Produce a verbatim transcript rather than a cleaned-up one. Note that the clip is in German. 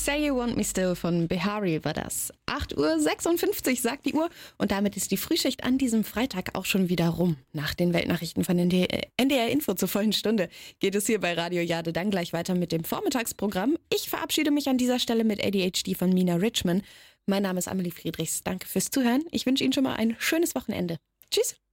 Say You Want Me Still von Behari war das. acht Uhr sechsundfünfzig sagt die Uhr und damit ist die Frühschicht an diesem Freitag auch schon wieder rum. Nach den Weltnachrichten von N D R Info zur vollen Stunde geht es hier bei Radio Jade dann gleich weiter mit dem Vormittagsprogramm. Ich verabschiede mich an dieser Stelle mit A D H D von Mina Richman. Mein Name ist Amelie Friedrichs. Danke fürs Zuhören. Ich wünsche Ihnen schon mal ein schönes Wochenende. Tschüss.